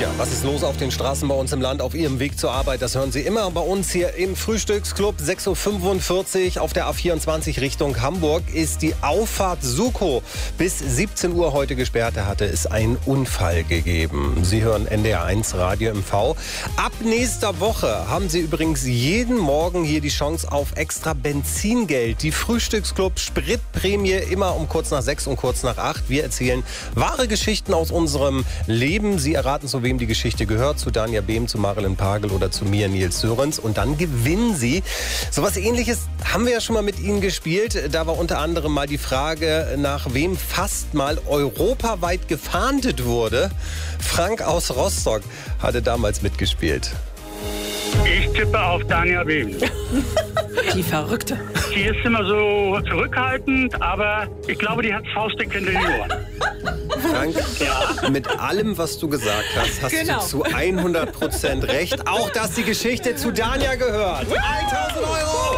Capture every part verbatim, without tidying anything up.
Tja, was ist los auf den Straßen bei uns im Land auf Ihrem Weg zur Arbeit? Das hören Sie immer bei uns hier im Frühstücksclub. sechs Uhr fünfundvierzig auf der A vierundzwanzig Richtung Hamburg ist die Auffahrt Sukow bis siebzehn Uhr heute gesperrt. Da hatte es einen Unfall gegeben. Sie hören N D R eins Radio M V. Ab nächster Woche haben Sie übrigens jeden Morgen hier die Chance auf extra Benzingeld. Die Frühstücksclub Spritprämie immer um kurz nach sechs und kurz nach acht. Wir erzählen wahre Geschichten aus unserem Leben. Sie erraten, zu wem die Geschichte gehört, zu Danja Behm, zu Marilyn Pagel oder zu mir, Nils Sörens. Und dann gewinnen Sie. So was Ähnliches haben wir ja schon mal mit Ihnen gespielt. Da war unter anderem mal die Frage, nach wem fast mal europaweit gefahndet wurde. Frank aus Rostock hatte damals mitgespielt. Ich tippe auf Danja Behm. Die Verrückte. Sie ist immer so zurückhaltend, aber ich glaube, die hat Faustdick hinter den Ohren. Frank, Ja. mit allem, was du gesagt hast, hast Genau. du zu hundert Prozent recht. Auch, dass die Geschichte zu Danja gehört. tausend Euro!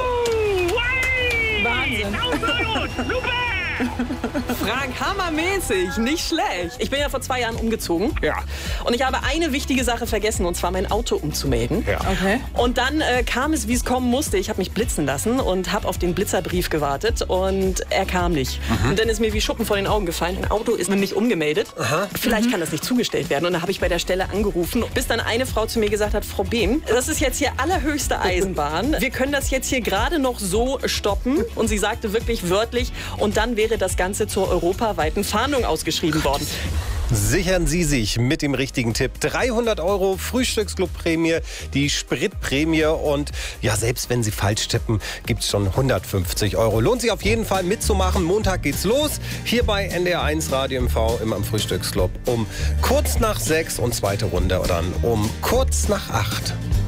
Wahnsinn. tausend Euro! Super! Frank, hammermäßig, nicht schlecht. Ich bin ja vor zwei Jahren umgezogen. Ja. Und ich habe eine wichtige Sache vergessen, und zwar mein Auto umzumelden. Ja. Okay. Und dann äh, kam es, wie es kommen musste. Ich habe mich blitzen lassen und habe auf den Blitzerbrief gewartet. Und er kam nicht. Mhm. Und dann ist mir wie Schuppen vor den Augen gefallen. Mein Auto ist nämlich umgemeldet. Aha. Vielleicht kann das nicht zugestellt werden. Und dann habe ich bei der Stelle angerufen, bis dann eine Frau zu mir gesagt hat, Frau Behm, das ist jetzt hier allerhöchste Eisenbahn. Wir können das jetzt hier gerade noch so stoppen. Und sie sagte wirklich wörtlich, und dann wäre das Ganze zur europaweiten Fahndung ausgeschrieben worden. Sichern Sie sich mit dem richtigen Tipp. dreihundert Euro Frühstücksclub-Prämie, die Spritprämie. Und ja, selbst wenn Sie falsch tippen, gibt es schon hundertfünfzig Euro. Lohnt sich auf jeden Fall mitzumachen. Montag geht's los. Hier bei N D R eins Radio M V immer am Frühstücksclub um kurz nach sechs und zweite Runde dann um kurz nach acht.